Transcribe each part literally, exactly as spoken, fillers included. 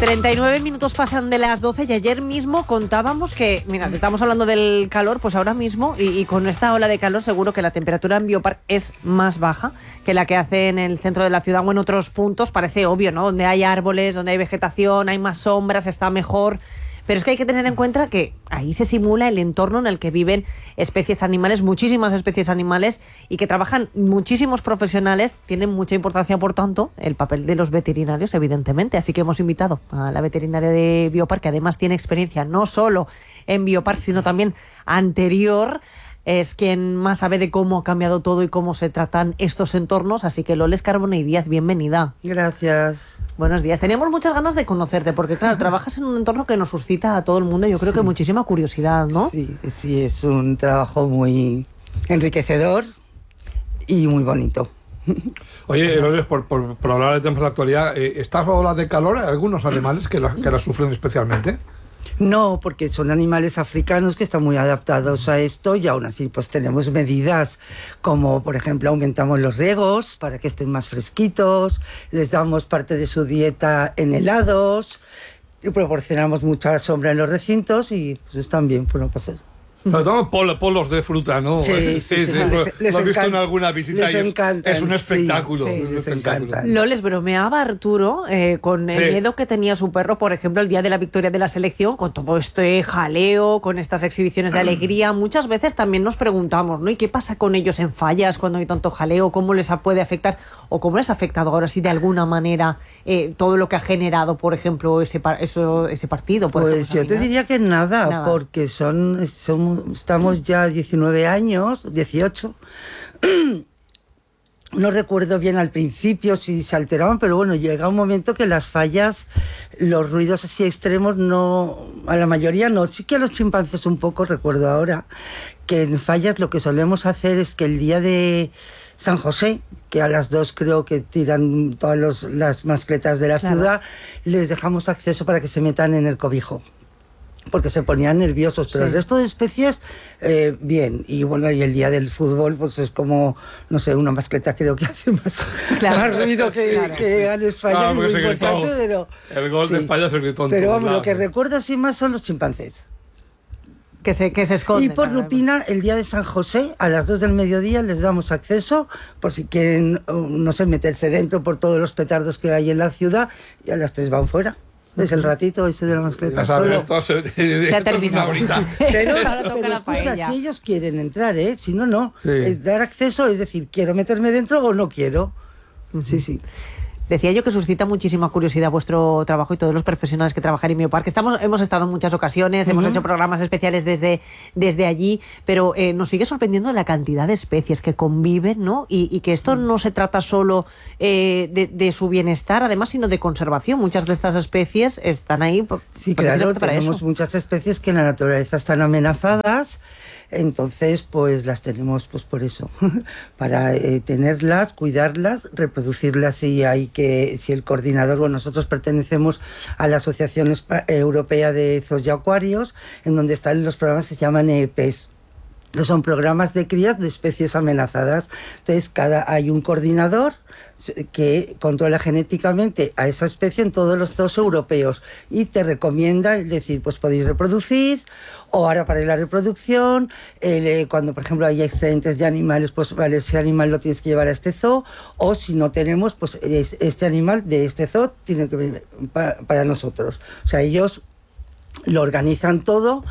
treinta y nueve minutos pasan de las doce y ayer mismo contábamos que, mira, si estamos hablando del calor, pues ahora mismo, y, y con esta ola de calor seguro que la temperatura en Biopark es más baja que la que hace en el centro de la ciudad o en otros puntos, parece obvio, ¿no? Donde hay árboles, donde hay vegetación, hay más sombras, está mejor. Pero es que hay que tener en cuenta que ahí se simula el entorno en el que viven especies animales, muchísimas especies animales, y que trabajan muchísimos profesionales. Tienen mucha importancia, por tanto, el papel de los veterinarios, evidentemente. Así que hemos invitado a la veterinaria de Biopark, que además tiene experiencia no solo en Biopark, sino también anterior. Es quien más sabe de cómo ha cambiado todo y cómo se tratan estos entornos. Así que Loles Carbonell Díaz, bienvenida. Gracias. Buenos días. Teníamos muchas ganas de conocerte porque, claro, trabajas en un entorno que nos suscita a todo el mundo, yo creo sí. que muchísima curiosidad, ¿no? Sí, sí, es un trabajo muy enriquecedor y muy bonito. Oye, Loles, por, por, por hablar de temas de la actualidad, eh, ¿estas olas de calor hay algunos animales que las que la sufren especialmente? No, porque son animales africanos que están muy adaptados a esto y aún así pues tenemos medidas como, por ejemplo, aumentamos los riegos para que estén más fresquitos, les damos parte de su dieta en helados y proporcionamos mucha sombra en los recintos y pues están bien, pues no pasa nada. Sobre todo pol, polos de fruta, ¿no? Sí, sí, sí, sí. Les, lo, les lo he visto encanta, en alguna visita les y es, encantan, es un espectáculo. Sí, es sí, un les espectáculo. encantan. Loles, bromeaba Arturo eh, con el Sí. miedo que tenía su perro, por ejemplo, el día de la victoria de la selección, con todo este jaleo, con estas exhibiciones de alegría. Muchas veces también nos preguntamos, ¿no? ¿Y qué pasa con ellos en fallas cuando hay tanto jaleo? ¿Cómo les puede afectar? ¿O cómo les ha afectado ahora sí de alguna manera eh, todo lo que ha generado, por ejemplo, ese, par eso, ese partido? Por pues ejemplo, yo te diría que nada, nada. porque son, son estamos ya diecinueve años, dieciocho. No recuerdo bien al principio si se alteraban, pero bueno, llega un momento que las fallas, los ruidos así extremos, no, a la mayoría no. Sí que a los chimpancés un poco, recuerdo ahora, que en fallas lo que solemos hacer es que el día de San José, que a las dos creo que tiran todas los, las mascletas de la Claro. ciudad, les dejamos acceso para que se metan en el cobijo, porque se ponían nerviosos, pero Sí. el resto de especies, eh, bien. Y bueno, y el día del fútbol, pues es como, no sé, una mascleta creo que hace más, Claro. más ruido que, Claro. que en España, Claro, es muy porque se gritó. importante, pero... El gol de sí. España se gritó en Pero todos vamos, lo lados. que recuerdo así más son los chimpancés. Que se, que se esconden. Y por ahora. rutina, el día de San José, a las dos del mediodía, les damos acceso, por si quieren, uh, no sé, meterse dentro por todos los petardos que hay en la ciudad, y a las tres van fuera. Es el ratito ese de la mascleta. Ya sabes, Solo. esto se, Se ha terminado. Sí, sí. Pero, Ahora toca pero la escucha, paella. si ellos quieren entrar, ¿eh? Si no, no. Sí. Es dar acceso, es decir, quiero meterme dentro o no quiero. Sí, sí. Decía yo que suscita muchísima curiosidad vuestro trabajo y todos los profesionales que trabajan en Biopark. Estamos, hemos estado en muchas ocasiones, uh-huh. hemos hecho programas especiales desde, desde allí, pero eh, nos sigue sorprendiendo la cantidad de especies que conviven, ¿no? Y, y que esto no se trata solo eh, de, de su bienestar, además, sino de conservación. Muchas de estas especies están ahí por, Sí, claro, para tenemos eso. muchas especies que en la naturaleza están amenazadas. Entonces, pues las tenemos pues por eso, para eh, tenerlas, cuidarlas, reproducirlas si hay que, si el coordinador, bueno, nosotros pertenecemos a la Asociación Espa- Europea de Zoos y Acuarios, en donde están los programas que se llaman E E P S, que son programas de crías de especies amenazadas. Entonces, cada hay un coordinador que controla genéticamente a esa especie en todos los zoos europeos y te recomienda, es decir, pues podéis reproducir, o ahora para la reproducción, eh, cuando por ejemplo hay excedentes de animales, pues vale, ese animal lo tienes que llevar a este zoo, o si no tenemos, pues es, este animal de este zoo tiene que venir para, para nosotros. O sea, ellos lo organizan todo.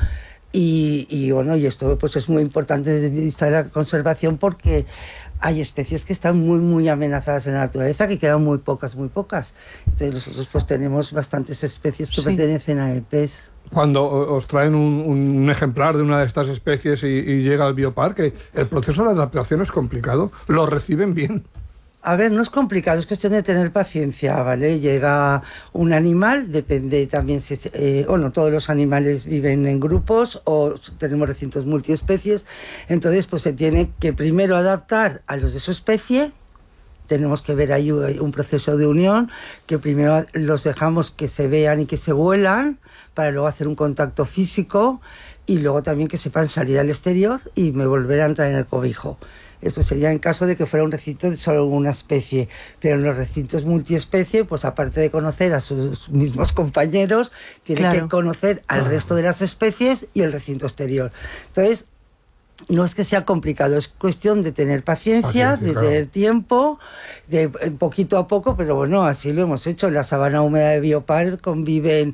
Y, y bueno, y esto pues es muy importante desde el punto de vista de la conservación, porque hay especies que están muy muy amenazadas en la naturaleza, que quedan muy pocas, muy pocas. Entonces nosotros pues tenemos bastantes especies que Sí. pertenecen a E P S. Cuando os traen un, un ejemplar de una de estas especies y, y llega al Biopark, el proceso de adaptación es complicado. ¿Lo reciben bien? A ver, no es complicado, es cuestión de tener paciencia, ¿vale? Llega un animal, depende también si, eh, bueno, todos los animales viven en grupos o tenemos recintos multiespecies, entonces pues se tiene que primero adaptar a los de su especie. Tenemos que ver ahí un proceso de unión, que primero los dejamos que se vean y que se huelan, para luego hacer un contacto físico y luego también que sepan salir al exterior y me volver a entrar en el cobijo. Esto sería en caso de que fuera un recinto de solo una especie. Pero en los recintos multiespecie, pues aparte de conocer a sus mismos compañeros, tiene Claro. que conocer al resto de las especies y el recinto exterior. Entonces, no es que sea complicado, es cuestión de tener paciencia, Paciencia, de claro. tener tiempo, de eh, poquito a poco, pero bueno, así lo hemos hecho. En la sabana húmeda de Biopark conviven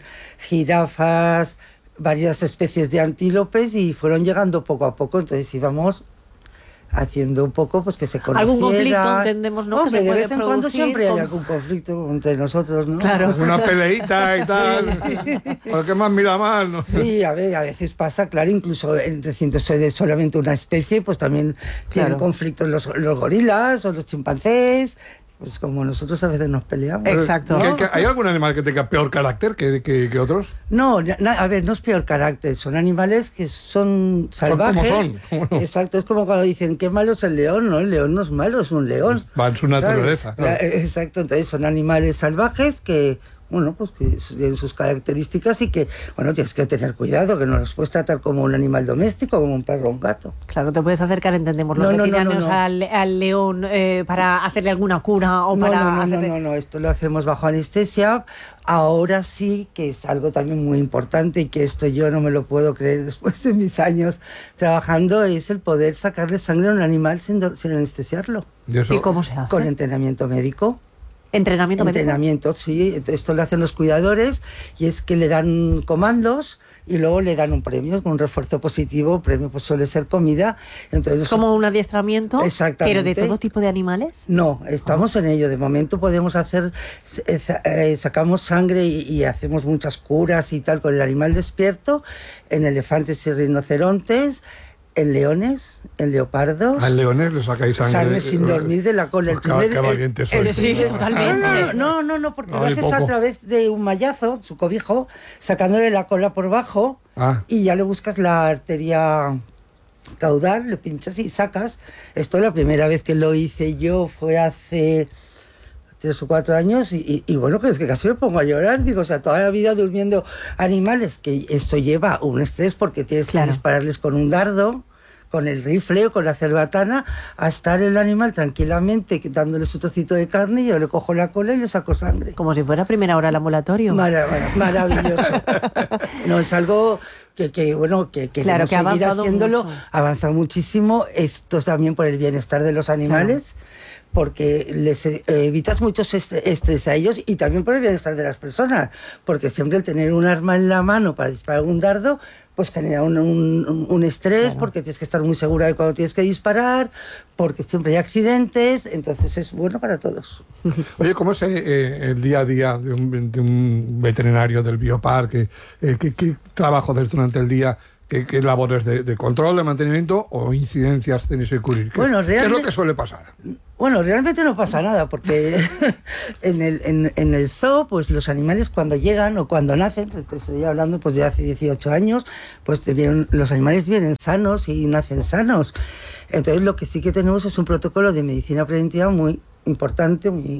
jirafas, varias especies de antílopes y fueron llegando poco a poco, entonces íbamos haciendo un poco pues que se conociera. Algún conflicto, entendemos, ¿no? Que Hombre, se de puede vez en cuando producir siempre hay con- algún conflicto entre nosotros, ¿no? Claro. Una peleita y tal. ¿Por qué más mira mal? No? Sí, a ver, a veces pasa, claro, incluso en recintos de solamente una especie, pues también tienen Claro. conflictos los, los gorilas o los chimpancés, pues como nosotros a veces nos peleamos. Exacto. ¿Qué- qué- ¿Hay algún animal que tenga peor carácter que, que- que otros? No, na- a ver, no es peor carácter, son animales que son salvajes. como son, ¿cómo no? Exacto, es como cuando dicen, qué malo es el león, no, el león no es malo, es un león. Va en su ¿sabes? naturaleza, claro. La- Exacto, entonces son animales salvajes que, bueno, pues que tienen sus características y que, bueno, tienes que tener cuidado, que no los puedes tratar como un animal doméstico, como un perro o un gato. Claro, te puedes acercar, entendemos, los No, no, no, veterinarios no, no. Al, al león eh, para hacerle alguna cura o No, para no, no, no, hacerle- no, no, esto lo hacemos bajo anestesia. Ahora sí, que es algo también muy importante y que esto yo no me lo puedo creer después de mis años trabajando, es el poder sacarle sangre a un animal sin, do- sin anestesiarlo, Y eso- ¿Y cómo se hace? con entrenamiento médico. Entrenamiento médico. Entrenamiento, sí. Esto lo hacen los cuidadores y es que le dan comandos y luego le dan un premio, un refuerzo positivo. El premio pues suele ser comida. Entonces, Es como un adiestramiento, Exactamente. pero de todo tipo de animales. No, estamos en ello. De momento podemos hacer, eh, sa- eh, sacamos sangre y, y hacemos muchas curas y tal con el animal despierto, en elefantes y rinocerontes, en leones, en leopardos. Al leones le sacáis sangre. Sangre sin dormir de la cola. El Pues qué- primer- qué el- valiente el- sois. Sí, No, totalmente. No, no, no, no, porque No, lo hay haces poco. a través de un mallazo, su cobijo, sacándole la cola por bajo Ah. y ya le buscas la arteria caudal, le pinchas y sacas. Esto la primera vez que lo hice yo fue hace tres o cuatro años y, y- y bueno, que es que casi me pongo a llorar, digo, o sea, toda la vida durmiendo animales, que esto lleva un estrés porque tienes Claro. que dispararles con un dardo, con el rifle o con la cerbatana, a estar el animal tranquilamente dándole su trocito de carne y yo le cojo la cola y le saco sangre. Como si fuera primera hora al ambulatorio. Mara- mara- maravilloso. No, es algo que, que, bueno, que Claro, queremos que ha seguir avanzado haciéndolo. mucho. Ha avanzado muchísimo. Esto es también por el bienestar de los animales, porque les eh, evitas muchos est- estrés a ellos y también por el bienestar de las personas, porque siempre el tener un arma en la mano para disparar un dardo pues genera un, un- un estrés, Claro. porque tienes que estar muy segura de cuando tienes que disparar, porque siempre hay accidentes, entonces es bueno para todos. Oye, ¿cómo es eh, eh, el día a día de un, de un veterinario del bioparque? Eh, ¿qué, qué trabajo haces durante el día? ¿Qué, qué labores de, de control, de mantenimiento o incidencias tenéis que cubrir? ¿Qué, Bueno, ¿qué es lo realmente- que suele pasar? Bueno, realmente no pasa nada, porque en, el, en, en el zoo, pues los animales cuando llegan o cuando nacen, pues, te estoy hablando pues de hace dieciocho años, pues te vienen- los animales vienen sanos y nacen sanos. Entonces lo que sí que tenemos es un protocolo de medicina preventiva muy importante, muy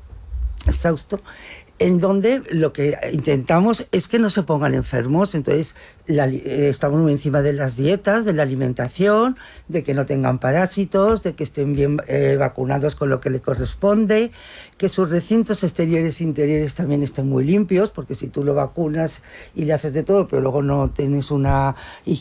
exhausto, en donde lo que intentamos es que no se pongan enfermos. Entonces la li- eh, estamos muy encima de las dietas, de la alimentación, de que no tengan parásitos, de que estén bien eh, vacunados con lo que le corresponde, que sus recintos exteriores e interiores también estén muy limpios, porque si tú lo vacunas y le haces de todo, pero luego no tienes una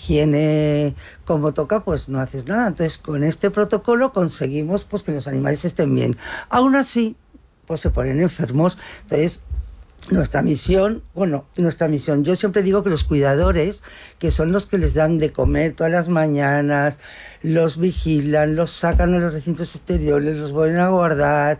higiene como toca, pues no haces nada. Entonces con este protocolo conseguimos pues que los animales estén bien. Aún así, pues se ponen enfermos. Entonces, nuestra misión, bueno, nuestra misión, yo siempre digo que los cuidadores, que son los que les dan de comer todas las mañanas, los vigilan, los sacan a los recintos exteriores, los vuelven a guardar,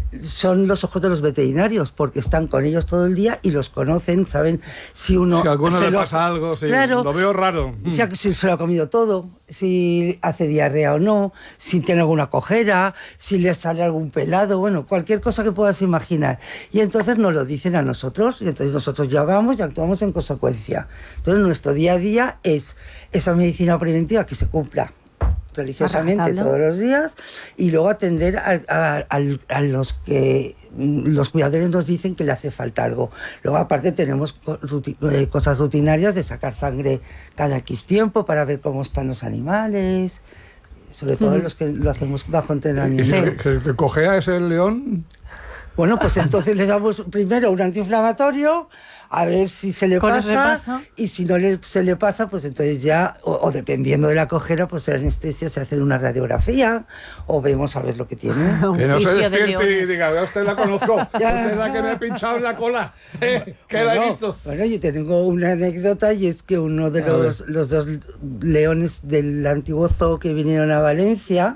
son los ojos de los veterinarios, porque están con ellos todo el día y los conocen, saben si uno... Si a alguno se le lo- pasa algo, sí, Claro. lo veo raro. Si, ha- si se lo ha comido todo, si hace diarrea o no, si tiene alguna cojera, si le sale algún pelado, bueno, cualquier cosa que puedas imaginar. Y entonces nos lo dicen a nosotros y entonces nosotros ya vamos y actuamos en consecuencia. Entonces nuestro día a día es esa medicina preventiva que se cumpla religiosamente rajatabla. todos los días y luego atender a, a- al- a los que mm, los cuidadores nos dicen que le hace falta algo. Luego aparte tenemos co- ruti- eh, cosas rutinarias de sacar sangre cada X tiempo para ver cómo están los animales. sobre todo Ujú. los que lo hacemos bajo ¿Y entrenamiento. si Sí. que, que, que cojea ese león? Bueno, pues entonces le damos primero un antiinflamatorio, a ver si se le Con pasa, eso se pasa. y si no le, se le pasa, pues entonces ya, o, o dependiendo de la cojera, pues la anestesia se hace una radiografía, o vemos a ver lo que tiene. Un Que no se fisio de despierte y leones. diga, "Vea, usted la conozco, Ya. usted es la que me ha pinchado en la cola, eh, que la he Bueno, visto". bueno, yo tengo una anécdota y es que uno de A los, los dos leones del antiguo zoo que vinieron a Valencia,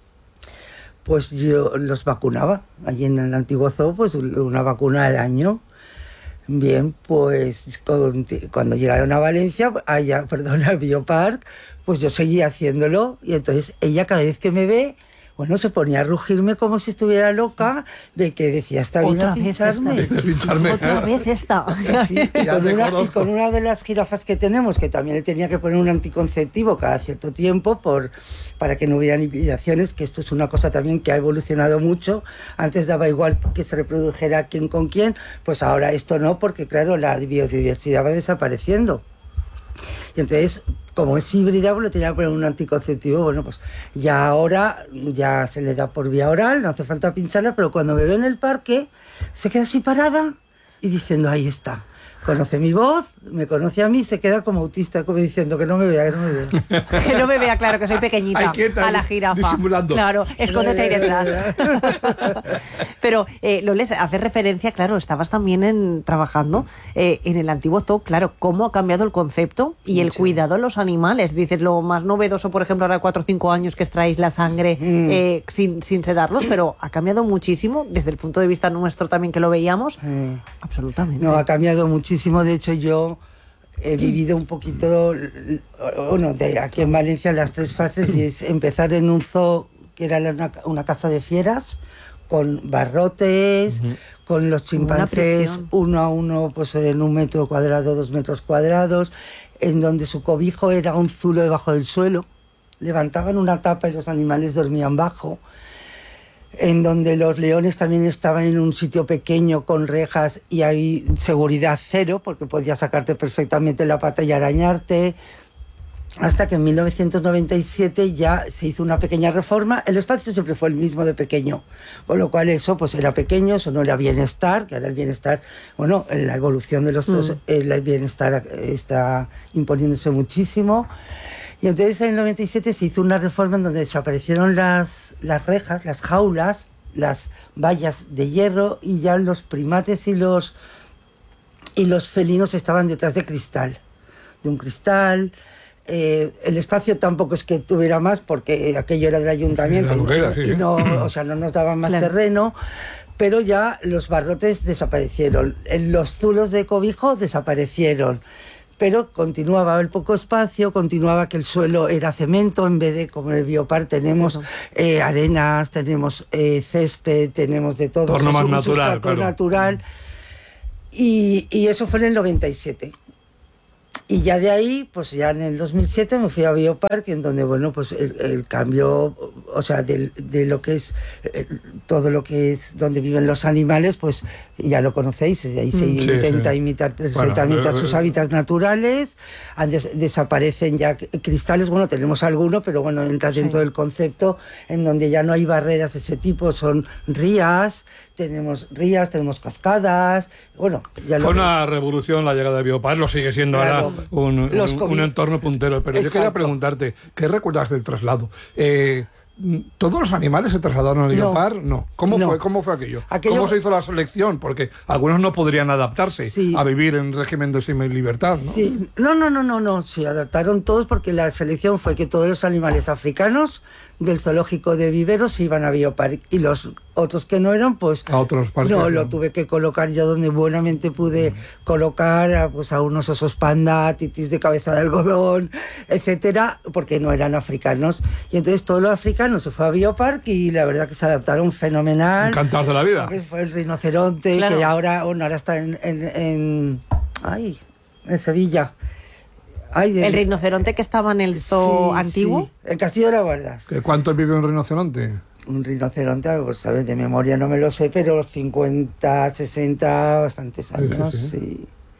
pues yo los vacunaba. Allí en el antiguo zoo, pues una vacuna al año. Bien, pues con- cuando llegaron a Valencia, allá, perdón, al Biopark, pues yo seguía haciéndolo y entonces ella cada vez que me ve, bueno, se ponía a rugirme como si estuviera loca de que decía, está bien Otra a vez pincharme. esta. De pincharme. Otra vez esta. Sí, sí, y, Ya con te una, y conozco. con una de las jirafas que tenemos, que también le tenía que poner un anticonceptivo cada cierto tiempo por, para que no hubiera hibridaciones, que esto es una cosa también que ha evolucionado mucho. Antes daba igual que se reprodujera quién con quién, pues ahora esto no, porque claro, la biodiversidad va desapareciendo. Y entonces, como es híbrida, pues le tenía que poner un anticonceptivo. Bueno, pues ya ahora ya se le da por vía oral, no hace falta pincharla, pero cuando me ve en el parque, se queda así parada y diciendo, ahí está. Conoce mi voz, me conoce a mí, se queda como autista, como diciendo que no me vea, que no me vea. Que no me vea, claro, que soy pequeñita. Ay, quieta, a la dis- jirafa. disimulando. Claro, escóndete ahí detrás. vea. Pero, eh, Loles, hace referencia, claro, estabas también en, trabajando eh, en el antiguo zoo, claro, cómo ha cambiado el concepto y el Mucho. cuidado de los animales. Dices, lo más novedoso, por ejemplo, ahora cuatro o cinco años que extraéis la sangre Mm. eh, sin, sin sedarlos, pero ha cambiado muchísimo desde el punto de vista nuestro también que lo veíamos. Eh, Absolutamente. No, ha cambiado muchísimo. De hecho, yo he vivido un poquito, l- bueno, de aquí en Valencia las tres fases, y es empezar en un zoo que era la- una, una caza de fieras, con barrotes, con los Como una chimpancés prisión. uno a uno, pues en un metro cuadrado, dos metros cuadrados, en donde su cobijo era un zulo debajo del suelo. Levantaban una tapa y los animales dormían bajo. En donde los leones también estaban en un sitio pequeño con rejas y hay seguridad cero, porque podías sacarte perfectamente la pata y arañarte. Hasta que en mil novecientos noventa y siete ya se hizo una pequeña reforma. El espacio siempre fue el mismo de pequeño, con lo cual eso pues era pequeño, eso no era bienestar, que ahora el bienestar, bueno, en la evolución de los dos, Mm. el bienestar está imponiéndose muchísimo. Y entonces en el noventa y siete se hizo una reforma en donde desaparecieron las, las rejas, las jaulas, las vallas de hierro, y ya los primates y los, y los felinos estaban detrás de cristal, de un cristal. Eh, el espacio tampoco es que tuviera más, porque aquello era del ayuntamiento, Era lo que era, sí, y sí. no, o sea, no nos daban más Claro. terreno. Pero ya los barrotes desaparecieron, en los zulos de cobijo desaparecieron, pero continuaba el poco espacio, continuaba que el suelo era cemento, en vez de, como en el Biopark, tenemos Eso. eh, arenas, tenemos eh, césped, tenemos de todo. Entorno es más un natural, sustrato claro. natural. Y, y eso fue en el noventa y siete. Y ya de ahí, pues ya en el dos mil siete me fui a Biopark, en donde, bueno, pues el, el cambio, o sea, del- de, lo que es, eh, todo lo que es donde viven los animales, pues ya lo conocéis, ahí se Mm. Sí, intenta sí. imitar perfectamente Bueno, a sus eh, hábitats naturales, han des- desaparecen ya c- cristales, bueno, tenemos alguno, pero bueno, entra dentro Sí. del concepto en donde ya no hay barreras de ese tipo, son rías, tenemos rías, tenemos cascadas, bueno, ya lo Fue ves. una revolución la llegada de Biopark, lo sigue siendo Claro. ahora un, Los un- comi- un entorno puntero. Pero yo quería Exacto. preguntarte, ¿qué recuerdas del traslado? Eh, ¿Todos los animales se trasladaron a No. Biopark? No. ¿Cómo, No. Fue, ¿Cómo fue aquello? Aquello- ¿Cómo se hizo la selección? Porque algunos no podrían adaptarse Sí. a vivir en régimen de semi-libertad, ¿no? Sí, no, no, no, no, no, se adaptaron todos porque la selección fue que todos los animales africanos del zoológico de Viveros se iban a Biopark y los otros que no eran, pues A otros parques. no, lo tuve que colocar yo donde buenamente pude colocar a, pues, a unos osos panda, titis de cabeza de algodón, etcétera, porque no eran africanos. Y entonces todos los africanos se fue a Biopark y la verdad que se adaptaron fenomenal. Encantados de la vida. Que fue el rinoceronte, Claro. que ahora, bueno, ahora está en, en, en- ay, en Sevilla. Ay, de- El rinoceronte que estaba en el zoo Sí, antiguo. sí, en Castillo de la Guardas. ¿Que ¿Cuánto vive un rinoceronte? Un rinoceronte, pues sabes, de memoria no me lo sé, pero cincuenta, sesenta, bastantes sí, años, sí. sí.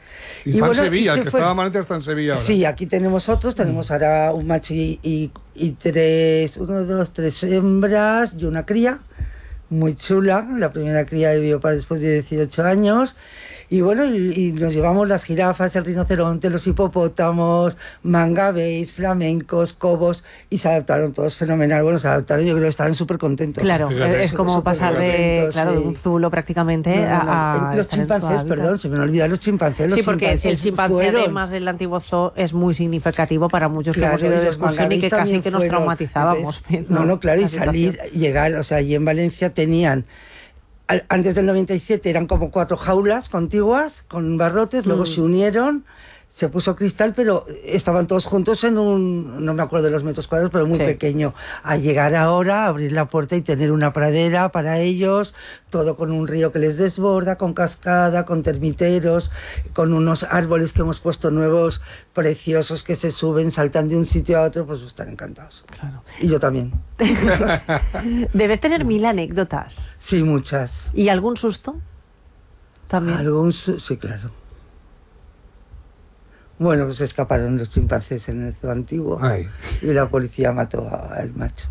Y, Y está bueno, en Sevilla, y se el que fue- estaba Valencia está en Sevilla ahora. Sí, aquí tenemos otros, tenemos ahora un macho y, y, y tres, uno, dos, tres hembras y una cría, muy chula, la primera cría de Biopar después de dieciocho años. Y bueno, y, y nos llevamos las jirafas, el rinoceronte, los hipopótamos, mangabeys, flamencos, cobos, y se adaptaron todos fenomenal. Bueno, se adaptaron, yo creo que estaban súper contentos. Claro, Fíjate. es como Súper pasar de, contentos, claro, de sí. un zulo prácticamente No, no, no. a, a Los estar en su chimpancés, hábitat. perdón, se me olvidan los chimpancés. Sí, los porque el chimpancés chimpancé, fueron- además del antiguo zoo, es muy significativo para muchos que Claro, hemos ido y de los excursión y que mangabeys casi también que nos fueron. traumatizábamos. Entonces, viendo no, no, claro, la y salir, situación. llegar, o sea, allí en Valencia tenían, al- antes del noventa y siete eran como cuatro jaulas contiguas con barrotes, luego Mm. se unieron, se puso cristal, pero estaban todos juntos en un, no me acuerdo de los metros cuadrados, pero muy Sí. pequeño. A llegar ahora, abrir la puerta y tener una pradera para ellos, todo con un río que les desborda, con cascada, con termiteros, con unos árboles que hemos puesto nuevos, preciosos, que se suben, saltan de un sitio a otro, pues están encantados. Claro. Y yo también. Debes tener mil anécdotas. Sí, muchas. ¿Y algún susto? También. Algún su- sí, claro. Bueno, pues escaparon los chimpancés en el zoo antiguo Ay. y la policía mató a- al macho.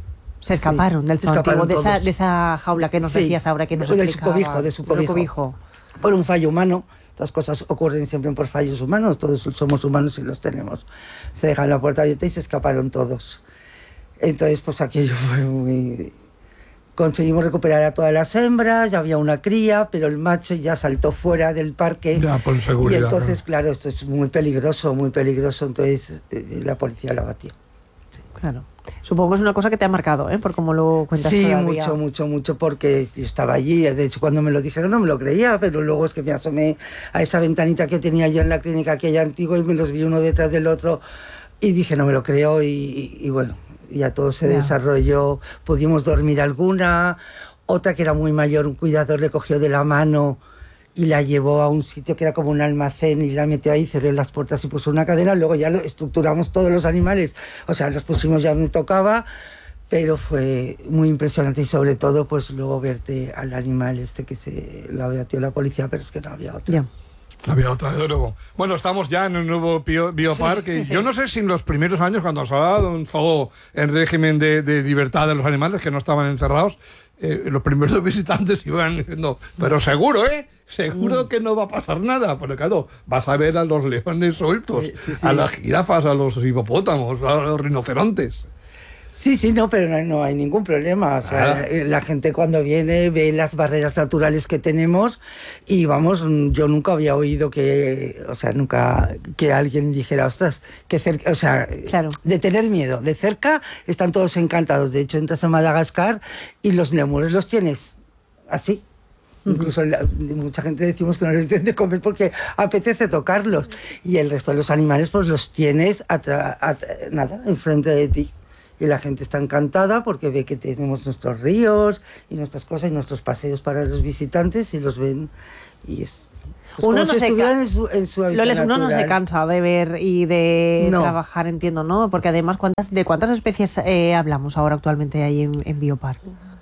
Se escaparon Sí, del zoo escaparon antiguo, de esa, todos. de esa jaula que nos Sí, decías ahora, que nos de su explicaba. cobijo, de su cobijo. Por un fallo humano. Las cosas ocurren siempre por fallos humanos, todos somos humanos y los tenemos. Se dejan la puerta abierta y se escaparon todos. Entonces, pues aquello fue muy... Conseguimos recuperar a todas las hembras, ya había una cría, pero el macho ya saltó fuera del parque. Ya, por Y seguridad. entonces, claro, esto es muy peligroso, muy peligroso. Entonces, eh, la policía la batió. Claro. Supongo que es una cosa que te ha marcado, ¿eh? Por cómo lo cuentas Sí, todavía. mucho, mucho, mucho, porque yo estaba allí. De hecho, cuando me lo dijeron no me lo creía, pero luego es que me asomé a esa ventanita que tenía yo en la clínica aquella antigua y me los vi uno detrás del otro y dije, no me lo creo y, y- y bueno, ya todo se Ya. desarrolló. Pudimos dormir alguna, otra que era muy mayor, un cuidador le cogió de la mano y la llevó a un sitio que era como un almacén y la metió ahí, cerró las puertas y puso una cadena. Luego ya lo estructuramos todos los animales, o sea, los pusimos ya donde tocaba, pero fue muy impresionante y sobre todo pues luego verte al animal este que se lo batió la policía, pero es que no había otro. Ya. Había otra, desde luego. Bueno, estamos ya en un nuevo bio- bioparque. Yo no sé si en los primeros años, cuando se hablaba de un zoo en régimen de, de libertad de los animales, que no estaban encerrados, eh, los primeros visitantes iban diciendo, pero seguro, ¿eh? Seguro que no va a pasar nada. Porque claro, vas a ver a los leones sueltos, Sí, sí, sí. a las jirafas, a los hipopótamos, a los rinocerontes. Sí, sí, no, pero no, no hay ningún problema. O sea, Ah. eh, la gente cuando viene ve las barreras naturales que tenemos y vamos, mm, yo nunca había oído que, o sea, nunca que alguien dijera, ostras, que cerca, o sea, Claro. de tener miedo. De cerca están todos encantados. De hecho, entras a Madagascar y los lemures los tienes así. Incluso la- mucha gente decimos que no les den de comer porque apetece tocarlos. Y el resto de los animales pues los tienes atra- at- nada, enfrente de ti. Y la gente está encantada porque ve que tenemos nuestros ríos y nuestras cosas y nuestros paseos para los visitantes y los ven y es pues, Uno como no si se estuvieran ca- en su, en su hábitat Loles, uno no se natural. cansa de ver y de No. trabajar, entiendo, ¿no? Porque además, ¿cuántas, ¿de cuántas especies eh, hablamos ahora actualmente ahí en, en Biopar?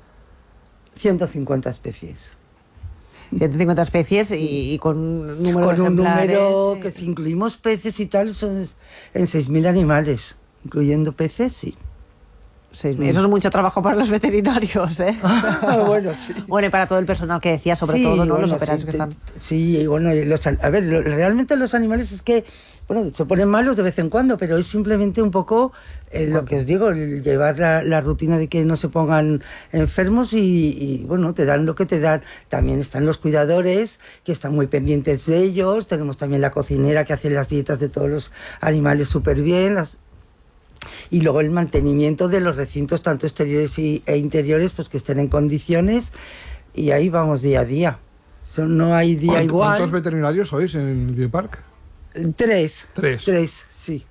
ciento cincuenta especies. ciento cincuenta especies y, y con un número Con de un ejemplares, número eh, que si incluimos peces y tal son en seis mil animales. Incluyendo peces, sí. seis mil. Eso es mucho trabajo para los veterinarios, ¿eh? Bueno, sí. Bueno, y para todo el personal que decía, sobre Sí, todo, ¿no? bueno, los operarios sí, que te- están... Sí, y bueno, y los, a ver, lo- realmente los animales es que, bueno, se ponen malos de vez en cuando, pero es simplemente un poco eh, lo que os digo, el llevar la, la rutina de que no se pongan enfermos y, y, bueno, te dan lo que te dan. También están los cuidadores, que están muy pendientes de ellos. Tenemos también la cocinera que hace las dietas de todos los animales súper bien. Las, y luego el mantenimiento de los recintos, tanto exteriores y, e interiores, pues que estén en condiciones. Y ahí vamos día a día. So, no hay día ¿Cuánto- igual. ¿Cuántos veterinarios sois en el bioparque? Tres. Tres. Tres, sí.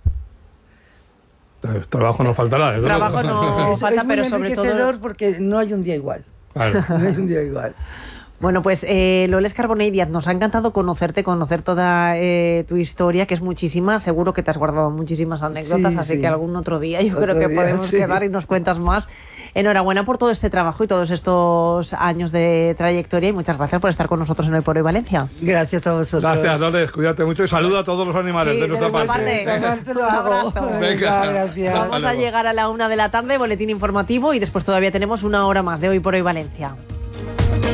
Eh, Trabajo no faltará, desde Trabajo luego. no- Es- falta, es muy pero sobre todo- enriquecedor porque no hay un día igual. Claro. No hay un día igual. Bueno, pues eh, Loles Carbonell Díaz, nos ha encantado conocerte, conocer toda eh, tu historia, que es muchísima. Seguro que te has guardado muchísimas anécdotas, Sí, así sí. que algún otro día yo Otro creo que día, podemos sí. quedar y nos cuentas más. Enhorabuena por todo este trabajo y todos estos años de trayectoria y muchas gracias por estar con nosotros en Hoy por Hoy Valencia. Gracias a vosotros. Gracias, Loles, cuídate mucho y saluda a todos los animales Sí, de nuestra de nuestra parte. parte. También te lo hago. Un abrazo. Venga. Gracias. Vamos a luego. llegar a la una de la tarde, boletín informativo y después todavía tenemos una hora más de Hoy por Hoy Valencia.